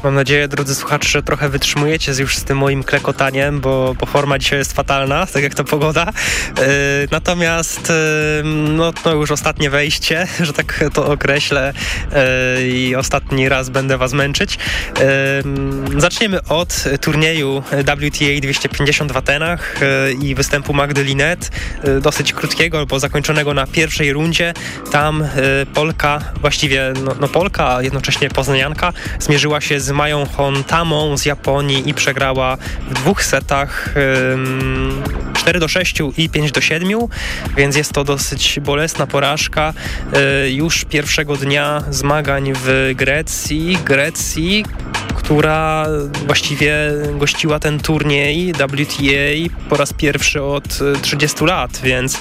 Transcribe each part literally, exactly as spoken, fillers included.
Mam nadzieję, drodzy słuchacze, że trochę wytrzymujecie już z tym moim klekotaniem, bo, bo forma dzisiaj jest fatalna, tak jak ta pogoda. Yy, natomiast yy, no to już ostatnie wejście, że tak to określę, yy, i ostatni raz będę was męczyć. Yy, zaczniemy od turnieju W T A dwieście pięćdziesiąt w Atenach yy, i występu Magdy Linette, yy, dosyć krótkiego, bo zakończonego na pierwszej rundzie. Tam yy, Polka, właściwie no, no Polka, a jednocześnie poznanianka, zmierzyła się z Mają Hontamą z Japonii i przegrała w dwóch setach ym, cztery do sześciu i pięć do siedmiu, więc jest to dosyć bolesna porażka. Yy, już pierwszego dnia zmagań w Grecji, Grecji, która właściwie gościła ten turniej W T A po raz pierwszy od trzydziestu lat, więc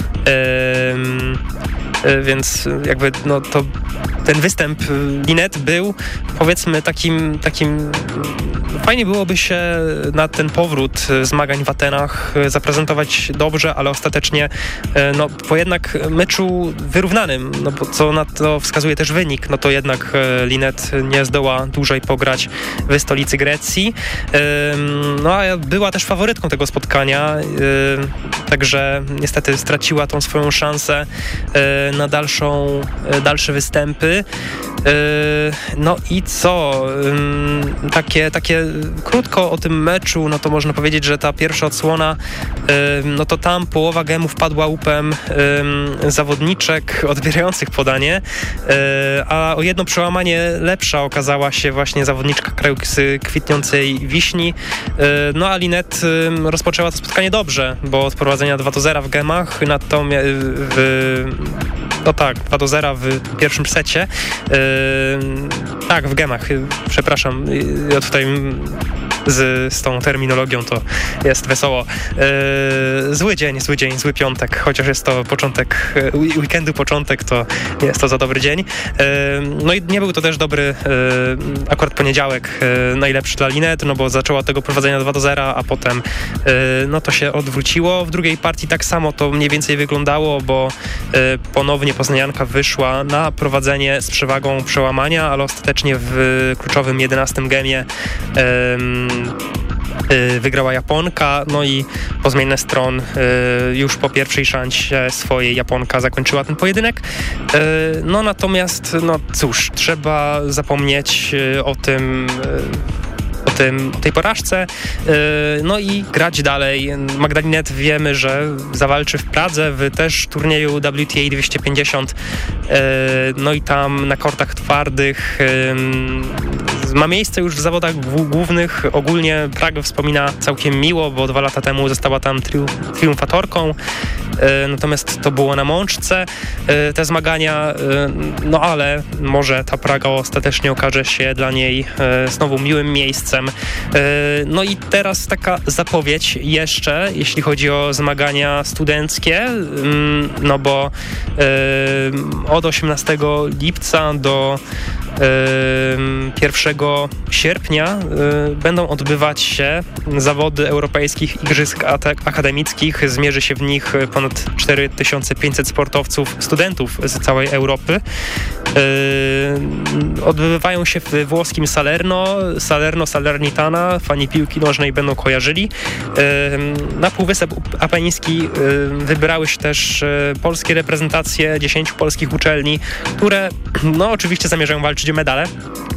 yy, więc jakby no to ten występ Linette był, powiedzmy, takim, takim fajnie byłoby się na ten powrót zmagań w Atenach zaprezentować dobrze, ale ostatecznie no, po jednak meczu wyrównanym, no, bo co na to wskazuje też wynik, no to jednak Linette nie zdoła dłużej pograć w stolicy Grecji. No a była też faworytką tego spotkania, także niestety straciła tą swoją szansę na dalszą, dalsze występy. No i co? Takie, takie krótko o tym meczu, no to można powiedzieć, że ta pierwsza odsłona, no to tam połowa gemów padła łupem zawodniczek odbierających podanie, a o jedno przełamanie lepsza okazała się właśnie zawodniczka kraju kwitnącej wiśni. No a Linette rozpoczęła to spotkanie dobrze, bo od prowadzenia dwa do zera w gemach, natomiast w No tak, dwa do zera w pierwszym secie. Yy, tak, w gemach, przepraszam. Ja tutaj z, z tą terminologią to jest wesoło. Yy, zły dzień, zły dzień, zły piątek. Chociaż jest to początek weekendu, początek, to nie jest to za dobry dzień. Yy, no i nie był to też dobry yy, akurat poniedziałek yy, najlepszy dla Linette, no bo zaczęła od tego prowadzenia dwa do zera, a potem yy, no to się odwróciło. W drugiej partii tak samo to mniej więcej wyglądało, bo yy, ponownie poznanianka wyszła na prowadzenie z przewagą przełamania, ale ostatecznie w kluczowym jedenastym gemie yy, wygrała Japonka, no i po zmianie stron yy, już po pierwszej szansie swojej Japonka zakończyła ten pojedynek. Yy, no natomiast, no cóż, trzeba zapomnieć yy, o tym yy, O, tym, o tej porażce, no i grać dalej. Magda Linette wiemy, że zawalczy w Pradze w też turnieju W T A dwieście pięćdziesiąt, no i tam na kortach twardych ma miejsce już w zawodach głównych. Ogólnie Pragę wspomina całkiem miło, bo dwa lata temu została tam triu- triumfatorką, natomiast to było na mączce te zmagania, no ale może ta Praga ostatecznie okaże się dla niej znowu miłym miejscem. No i teraz taka zapowiedź jeszcze, jeśli chodzi o zmagania studenckie, no bo od osiemnastego lipca do pierwszego sierpnia będą odbywać się zawody europejskich igrzysk akademickich. Zmierzy się w nich ponad cztery tysiące pięćset sportowców, studentów z całej Europy. Odbywają się w włoskim Salerno, Salerno Salernitana, fani piłki nożnej będą kojarzyli. Na Półwysep Apeniński wybrały się też polskie reprezentacje dziesięciu polskich uczelni, które no oczywiście zamierzają walczyć o medale.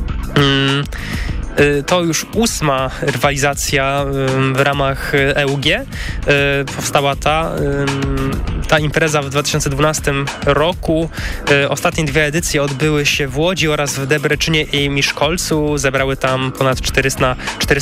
To już ósma rywalizacja w ramach E U G. Powstała ta, ta impreza w dwa tysiące dwunastym roku. Ostatnie dwie edycje odbyły się w Łodzi oraz w Debreczynie i Miszkolcu. Zebrały tam ponad czterysta